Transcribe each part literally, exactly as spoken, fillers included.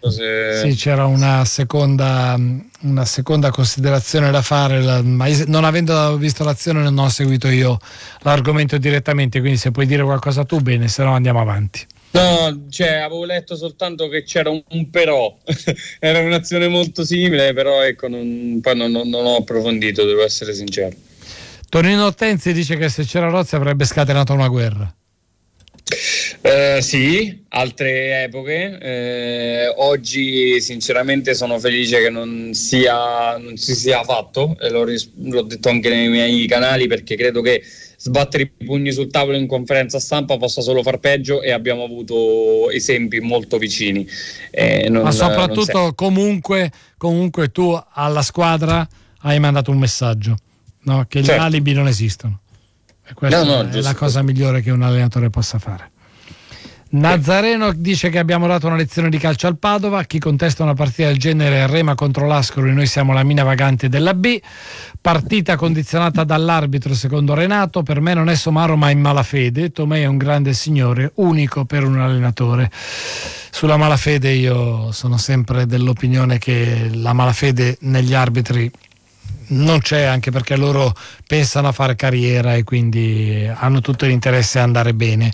Se... Sì, c'era una seconda, una seconda considerazione da fare, la, ma non avendo visto l'azione non ho seguito io l'argomento direttamente, quindi se puoi dire qualcosa tu, bene, se no andiamo avanti. No, cioè avevo letto soltanto che c'era un, un però, era un'azione molto simile, però ecco, non, poi non, non, non ho approfondito, devo essere sincero. Tonino Ortenzi dice che se c'era Rozzi avrebbe scatenato una guerra. Eh, sì, altre epoche. Eh, oggi sinceramente sono felice che non sia non si sia fatto, e l'ho, ris- l'ho detto anche nei miei canali, perché credo che sbattere i pugni sul tavolo in conferenza stampa possa solo far peggio, e abbiamo avuto esempi molto vicini. Eh, non, Ma soprattutto non comunque, comunque tu alla squadra hai mandato un messaggio, no? Che gli certo. alibi non esistono. E questa no, no, è giusto. la cosa migliore che un allenatore possa fare. Nazareno dice che abbiamo dato una lezione di calcio al Padova. Chi contesta una partita del genere rema contro l'Ascoli, noi siamo la mina vagante della B. Partita condizionata dall'arbitro, secondo Renato. Per me non è somaro ma in malafede. Tomei è un grande signore, unico per un allenatore. Sulla malafede io sono sempre dell'opinione che la malafede negli arbitri non c'è, anche perché loro pensano a fare carriera e quindi hanno tutto l'interesse a andare bene.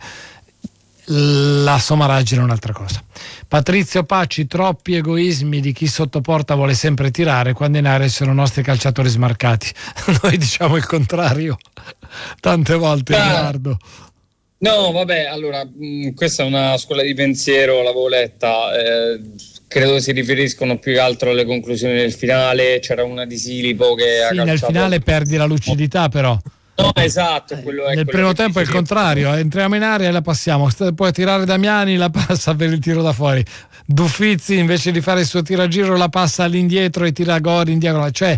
La somaraggine è un'altra cosa. Patrizio Pacci, troppi egoismi di chi sottoporta vuole sempre tirare, quando in area sono nostri calciatori smarcati. Noi diciamo il contrario tante volte, Edoardo. No, vabbè, allora mh, questa è una scuola di pensiero, l'avevo letta, eh, credo si riferiscono più che altro alle conclusioni del finale. C'era una di Silipo che sì, ha calciato... nel finale perdi la lucidità, però no, esatto, quello è nel quello primo tempo è il dicevo. contrario, entriamo in area e la passiamo, puoi tirare Damiani, la passa per il tiro da fuori. Duffizzi invece di fare il suo tiro a giro la passa all'indietro e tira Gori indietro, cioè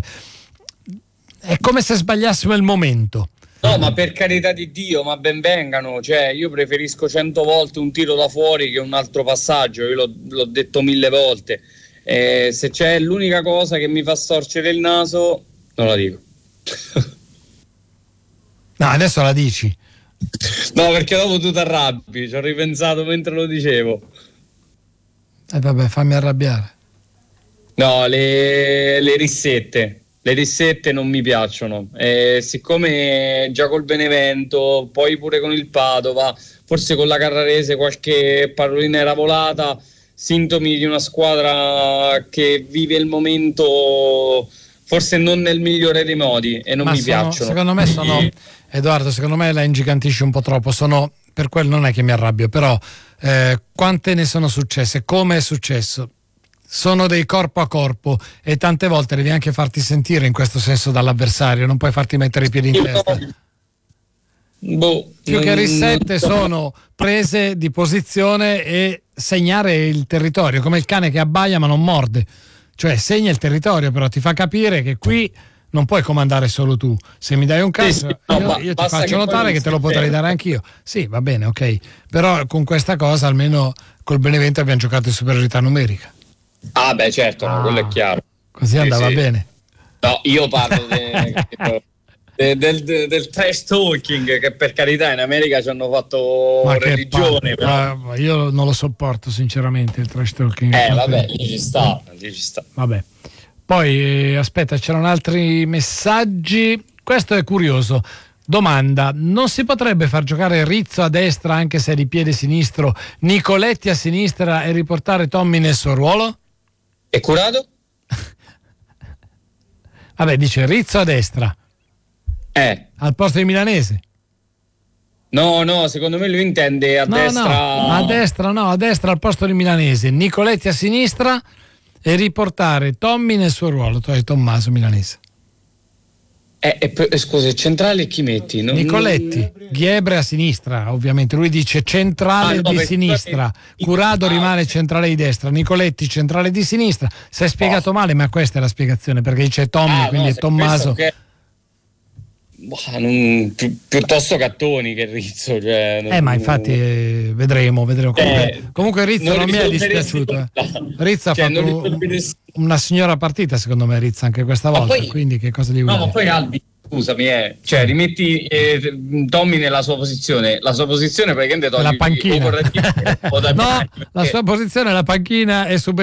è come se sbagliassimo il momento. No, ma per carità di Dio, ma ben vengano, cioè io preferisco cento volte un tiro da fuori che un altro passaggio, io l'ho, l'ho detto mille volte. Eh, se c'è l'unica cosa che mi fa storcere il naso, non la dico. No, adesso la dici. No, perché dopo tu ti arrabbi, ci ho ripensato mentre lo dicevo. E eh vabbè, fammi arrabbiare. No, le, le rissette. Le rissette non mi piacciono, eh, siccome già col Benevento, poi pure con il Padova, forse con la Carrarese qualche parolina era volata, sintomi di una squadra che vive il momento forse non nel migliore dei modi, e non Ma mi sono, piacciono. Secondo me sono, Edoardo, secondo me la ingigantisci un po' troppo, sono, per quello non è che mi arrabbio, però eh, quante ne sono successe, come è successo? Sono dei corpo a corpo e tante volte devi anche farti sentire in questo senso dall'avversario, non puoi farti mettere i piedi in testa. Boh, più che rissette sono prese di posizione e segnare il territorio, come il cane che abbaia ma non morde, cioè segna il territorio, però ti fa capire che qui non puoi comandare solo tu. Se mi dai un calcio, sì, sì, no, io, io ti faccio notare che te lo potrei dare anch'io. Sì, va bene, ok, però con questa cosa almeno col Benevento abbiamo giocato in superiorità numerica. Ah beh, certo, no, ah, quello è chiaro. Così sì, andava sì. bene. No, io parlo de, de, del, del, del trash talking, che per carità in America ci hanno fatto ma religione. Pa- però. Io non lo sopporto sinceramente il trash talking. Eh vabbè, lì ci sta, lì ci sta. Vabbè. Poi eh, aspetta, c'erano altri messaggi. Questo è curioso. Domanda: non si potrebbe far giocare Rizzo a destra anche se è di piede sinistro, Nicoletti a sinistra e riportare Tommy nel suo ruolo? E Curato? Vabbè, dice Rizzo a destra. Eh. Al posto di Milanese. No, no, secondo me lui intende a no, destra. No, a destra no, a destra al posto di Milanese, Nicoletti a sinistra e riportare Tommy nel suo ruolo, cioè Tommaso Milanese. Eh, eh, scusa, il centrale chi metti? Non... Nicoletti, Ghiebre a sinistra, ovviamente. Lui dice centrale ah, no, di sinistra, Curado rimane centrale di destra, Nicoletti centrale di sinistra. Si è spiegato oh. male, ma questa è la spiegazione, perché dice Tommy, ah, quindi no, è Tommaso. Che... Boh, non, pi- piuttosto Cattoni che Rizzo. Cioè, non... Eh, ma infatti eh, vedremo, vedremo. Comunque, eh, comunque Rizzo non, non mi è dispiaciuto. Eh. Rizzo ha cioè, fatto risolveresti... una signora partita, secondo me, Rizzo, anche questa volta. Poi, quindi che cosa gli vuoi? No, ma poi Albi, scusami, eh, cioè rimetti eh, Tommy nella sua posizione. La sua posizione praticamente togli la panchina. o da no, perché... la sua posizione è la panchina e super